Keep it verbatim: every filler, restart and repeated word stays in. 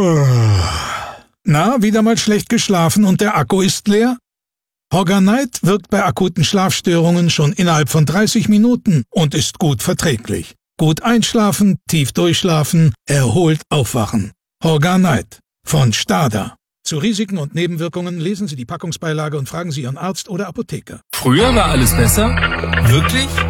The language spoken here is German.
Na, wieder mal schlecht geschlafen und der Akku ist leer? Hogger-Night wirkt bei akuten Schlafstörungen schon innerhalb von dreißig Minuten und ist gut verträglich. Gut einschlafen, tief durchschlafen, erholt aufwachen. Hogger-Night von Stada. Zu Risiken und Nebenwirkungen lesen Sie die Packungsbeilage und fragen Sie Ihren Arzt oder Apotheker. Früher war alles besser? Wirklich?